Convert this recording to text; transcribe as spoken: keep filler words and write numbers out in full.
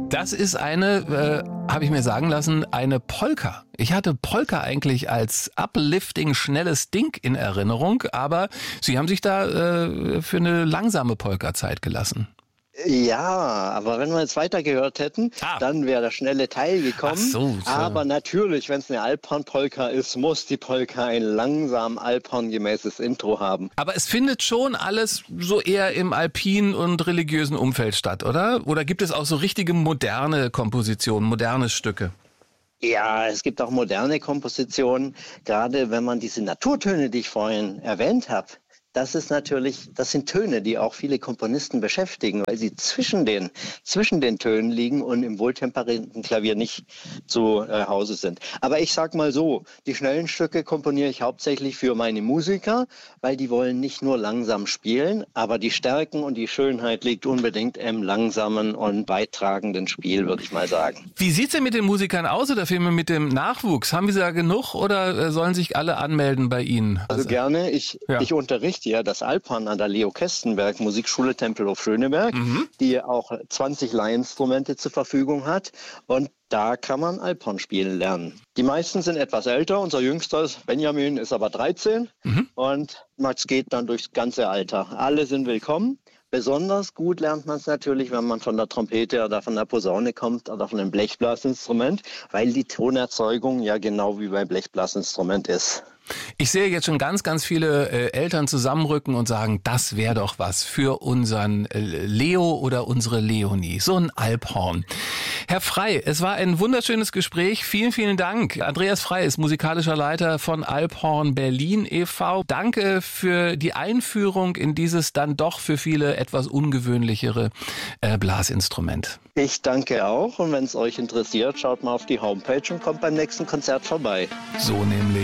Das ist eine, äh, habe ich mir sagen lassen, eine Polka. Ich hatte Polka eigentlich als uplifting, schnelles Ding in Erinnerung, aber Sie haben sich da äh, für eine langsame Polka Zeit gelassen. Ja, aber wenn wir jetzt weitergehört hätten, ah. dann wäre der schnelle Teil gekommen. Ach so, so. Aber natürlich, wenn es eine Alphorn-Polka ist, muss die Polka ein langsam Alphorn-gemäßes Intro haben. Aber es findet schon alles so eher im alpinen und religiösen Umfeld statt, oder? Oder gibt es auch so richtige moderne Kompositionen, moderne Stücke? Ja, es gibt auch moderne Kompositionen, gerade wenn man diese Naturtöne, die ich vorhin erwähnt habe. Das ist natürlich, das sind Töne, die auch viele Komponisten beschäftigen, weil sie zwischen den, zwischen den Tönen liegen und im wohltemperierten Klavier nicht zu äh, Hause sind. Aber ich sag mal so, die schnellen Stücke komponiere ich hauptsächlich für meine Musiker, weil die wollen nicht nur langsam spielen, aber die Stärken und die Schönheit liegt unbedingt im langsamen und beitragenden Spiel, würde ich mal sagen. Wie sieht's denn mit den Musikern aus oder vielmehr mit dem Nachwuchs? Haben wir da genug oder sollen sich alle anmelden bei Ihnen? Also gerne, ich, ja. ich unterrichte ja das Alphorn an der Leo Kestenberg Musikschule Tempelhof Schöneberg, mhm. die auch zwanzig Leihinstrumente zur Verfügung hat, und da kann man Alphorn spielen lernen. Die meisten sind etwas älter, unser jüngster Benjamin ist aber dreizehn mhm. und Max geht dann durchs ganze Alter. Alle sind willkommen. Besonders gut lernt man es natürlich, wenn man von der Trompete oder von der Posaune kommt oder von einem Blechblasinstrument, weil die Tonerzeugung ja genau wie beim Blechblasinstrument ist. Ich sehe jetzt schon ganz, ganz viele äh, Eltern zusammenrücken und sagen, das wäre doch was für unseren äh, Leo oder unsere Leonie, so ein Alphorn. Herr Frey, es war ein wunderschönes Gespräch. Vielen, vielen Dank. Andreas Frey ist musikalischer Leiter von Alphorn Berlin e V Danke für die Einführung in dieses dann doch für viele etwas ungewöhnlichere äh, Blasinstrument. Ich danke auch, und wenn es euch interessiert, schaut mal auf die Homepage und kommt beim nächsten Konzert vorbei. So nämlich.